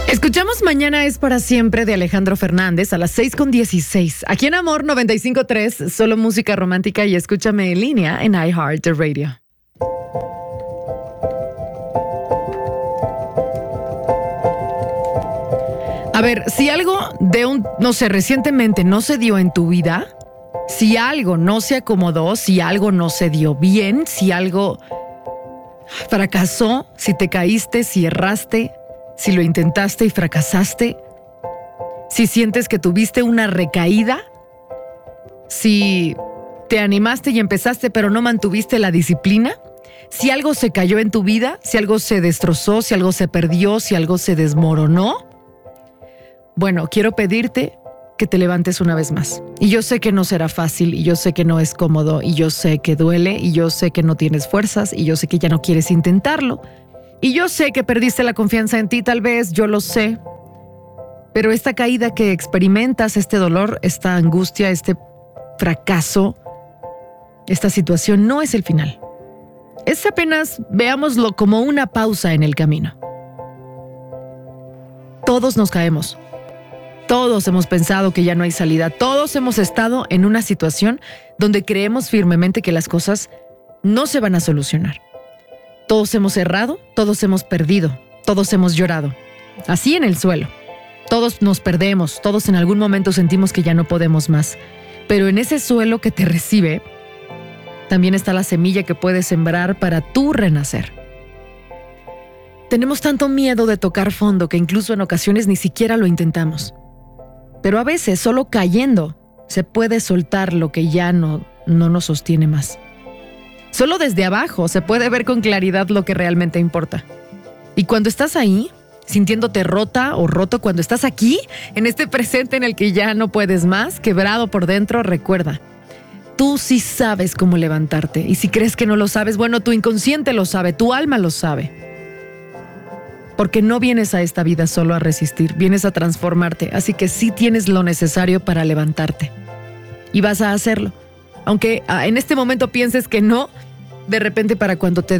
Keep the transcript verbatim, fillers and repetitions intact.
Escuchamos Mañana es para siempre de Alejandro Fernández a las seis con dieciséis. Aquí en Amor noventa y cinco punto tres, solo música romántica, y escúchame en línea en iHeartRadio. A ver, si algo de un, no sé, recientemente no se dio en tu vida, si algo no se acomodó, si algo no se dio bien, si algo fracasó, si te caíste, si erraste, si lo intentaste y fracasaste, si sientes que tuviste una recaída, si te animaste y empezaste pero no mantuviste la disciplina, si algo se cayó en tu vida, si algo se destrozó, si algo se perdió, si algo se desmoronó, bueno, quiero pedirte que te levantes una vez más. Y yo sé que no será fácil, y yo sé que no es cómodo, y yo sé que duele, y yo sé que no tienes fuerzas, y yo sé que ya no quieres intentarlo. Y yo sé que perdiste la confianza en ti, tal vez, yo lo sé. Pero esta caída que experimentas, este dolor, esta angustia, este fracaso, esta situación no es el final. Es apenas, veámoslo como una pausa en el camino. Todos nos caemos. Todos hemos pensado que ya no hay salida. Todos hemos estado en una situación donde creemos firmemente que las cosas no se van a solucionar. Todos hemos errado, todos hemos perdido, todos hemos llorado. Así en el suelo. Todos nos perdemos, todos en algún momento sentimos que ya no podemos más. Pero en ese suelo que te recibe, también está la semilla que puedes sembrar para tú renacer. Tenemos tanto miedo de tocar fondo que incluso en ocasiones ni siquiera lo intentamos. Pero a veces, solo cayendo, se puede soltar lo que ya no, no nos sostiene más. Solo desde abajo se puede ver con claridad lo que realmente importa. Y cuando estás ahí, sintiéndote rota o roto, cuando estás aquí, en este presente en el que ya no puedes más, quebrado por dentro, recuerda, tú sí sabes cómo levantarte. Y si crees que no lo sabes, bueno, tu inconsciente lo sabe, tu alma lo sabe. Porque no vienes a esta vida solo a resistir, vienes a transformarte. Así que sí tienes lo necesario para levantarte. Y vas a hacerlo. Aunque en este momento pienses que no, de repente para cuando te